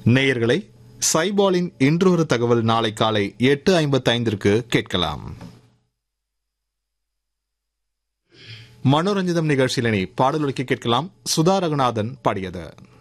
நேயர்களை சைபாலின் இன்றொரு தகவல் நாளை காலை 8:55 கேட்கலாம். மனோரஞ்சிதம் நிகழ்ச்சியில் இனி பாடலுக்கு கேட்கலாம். சுதா ரகுநாதன் பாடியது.